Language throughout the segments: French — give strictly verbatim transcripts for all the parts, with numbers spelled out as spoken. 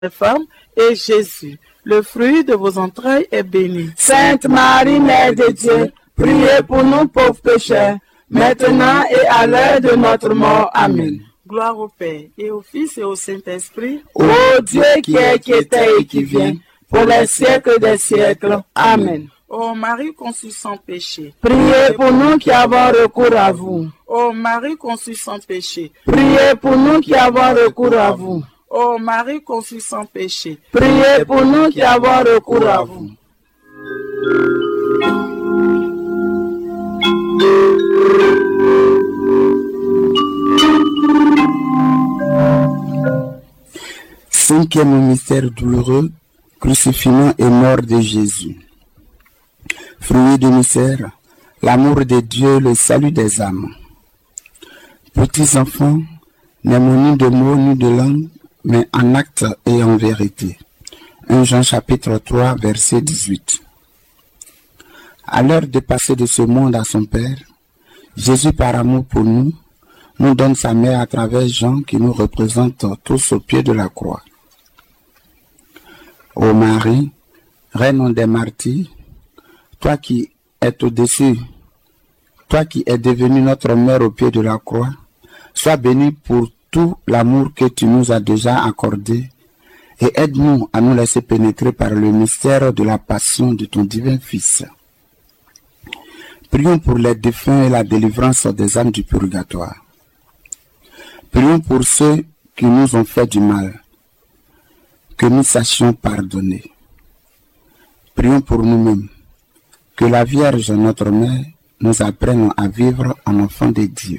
femmes, et Jésus, le fruit de vos entrailles, est béni. Sainte Marie, Mère de Dieu, priez pour nous pauvres pécheurs, maintenant et à l'heure de notre mort. Amen. Gloire au Père, et au Fils, et au Saint-Esprit. Ô Dieu qui est, qui était et qui vient, pour les siècles des siècles. Amen. Ô Marie conçue sans péché, priez pour nous qui avons recours à vous. Ô Marie conçue sans péché, priez pour nous qui avons recours à vous. Ô Marie conçue sans péché, priez pour nous qui avons recours à vous. Cinquième mystère douloureux, crucifixion et mort de Jésus. Fruit du mystère, l'amour de Dieu, le salut des âmes. Petits enfants, n'aimons ni de mots ni de langue, mais en acte et en vérité. un Jean chapitre trois, verset dix-huit. À l'heure de passer de ce monde à son Père, Jésus, par amour pour nous, nous donne sa mère à travers Jean qui nous représente tous au pied de la croix. Ô Marie, reine des martyrs, toi qui es au-dessus, toi qui es devenue notre mère au pied de la croix, sois bénie pour tout l'amour que tu nous as déjà accordé et aide-nous à nous laisser pénétrer par le mystère de la passion de ton divin Fils. Prions pour les défunts et la délivrance des âmes du purgatoire. Prions pour ceux qui nous ont fait du mal, que nous sachions pardonner. Prions pour nous-mêmes, que la Vierge, notre Mère, nous apprenne à vivre en enfants de Dieu.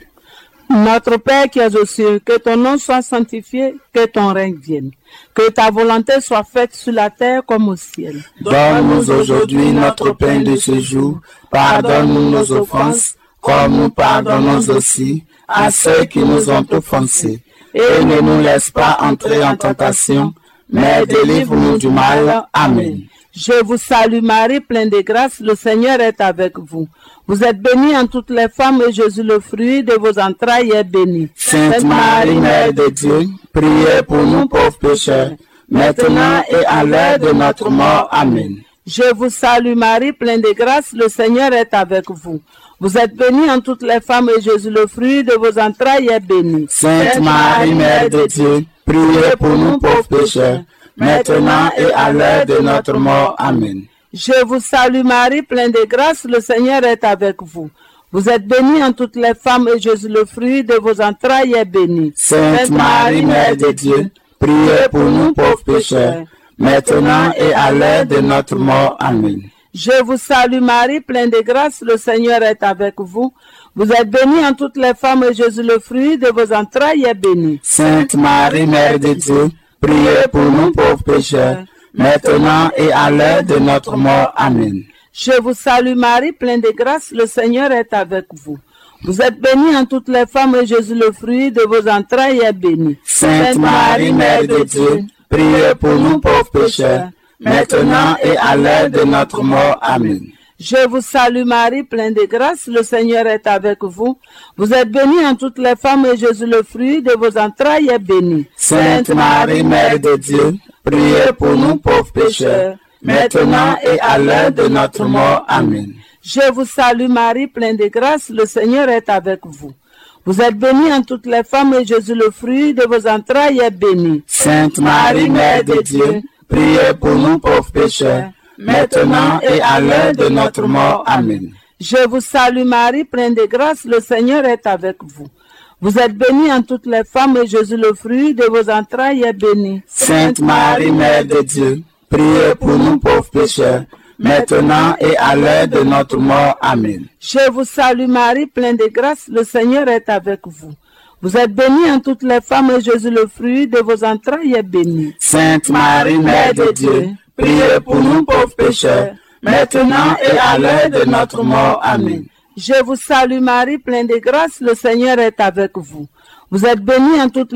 Notre Père qui es aux cieux, que ton nom soit sanctifié, que ton règne vienne. Que ta volonté soit faite sur la terre comme au ciel. Donne-nous aujourd'hui notre pain de ce jour. Pardonne-nous nos offenses, comme nous pardonnons aussi à ceux qui nous ont offensés. Et ne nous laisse pas entrer en tentation, mais délivre-nous du mal. Amen. Je vous salue Marie, pleine de grâce, le Seigneur est avec vous. Vous êtes bénie en toutes les femmes et Jésus, le fruit de vos entrailles, est béni. Sainte Marie, Mère de Dieu, priez pour nous pauvres pécheurs, maintenant et à l'heure de notre mort. Amen. Je vous salue Marie, pleine de grâce, le Seigneur est avec vous. Vous êtes bénie en toutes les femmes et Jésus, le fruit de vos entrailles, est béni. Sainte Marie, Mère de Dieu, priez pour nous pauvres pécheurs, maintenant et à l'heure de notre mort. Amen. Je vous salue Marie, pleine de grâce, le Seigneur est avec vous. Vous êtes bénie en toutes les femmes et Jésus, le fruit de vos entrailles, est béni. Sainte Marie, Mère de Dieu, priez pour nous pauvres pécheurs, maintenant et à l'heure de notre mort. Amen. Je vous salue Marie, pleine de grâce, le Seigneur est avec vous. Vous êtes bénie en toutes les femmes et Jésus, le fruit de vos entrailles, est béni. Sainte Marie, Mère de Dieu, priez pour nous pauvres pécheurs, maintenant et à l'heure de notre mort. Amen. Je vous salue Marie, pleine de grâce, le Seigneur est avec vous. Vous êtes bénie en toutes les femmes et Jésus, le fruit de vos entrailles, est béni. Sainte Marie, Mère de Dieu, priez pour nous pauvres pécheurs, maintenant et à l'heure de notre mort. Amen. Je vous salue Marie, pleine de grâce, le Seigneur est avec vous. Vous êtes bénie en toutes les femmes et Jésus, le fruit de vos entrailles, est béni. Sainte Marie, Mère de Dieu, priez pour nous pauvres pécheurs, maintenant et à l'heure de notre mort. Amen. Je vous salue Marie, pleine de grâce, le Seigneur est avec vous. Vous êtes bénie en toutes les femmes et Jésus, le fruit de vos entrailles, est béni. Sainte Marie, Mère de Dieu, priez pour nous pauvres pécheurs, maintenant et à l'heure de notre mort. Amen. Je vous salue Marie, pleine de grâce, le Seigneur est avec vous. Vous êtes bénie en toutes les femmes et Jésus, le fruit de vos entrailles, est béni. Sainte Marie, Mère de Dieu, priez pour nous pauvres pécheurs, maintenant et à l'heure de notre mort. Amen. Je vous salue Marie, pleine de grâce, le Seigneur est avec vous. Vous êtes bénie en toutes les femmes et Jésus, le fruit de vos entrailles, est béni. Sainte Marie, Mère de Dieu, priez pour nous pauvres pécheurs, maintenant et à l'heure de notre mort. Amen. Je vous salue Marie, pleine de grâce, le Seigneur est avec vous. Vous êtes bénie en toutes